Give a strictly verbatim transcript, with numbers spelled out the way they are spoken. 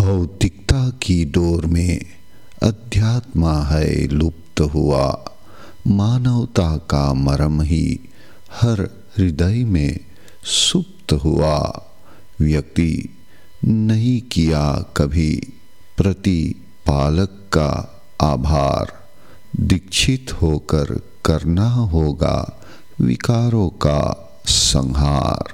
भौतिकता की डोर में अध्यात्म है लुप्त हुआ, मानवता का मर्म ही हर हृदय में सुप्त हुआ। व्यक्ति नहीं किया कभी प्रतिपालक का आभार, दीक्षित होकर करना होगा विकारों का संहार।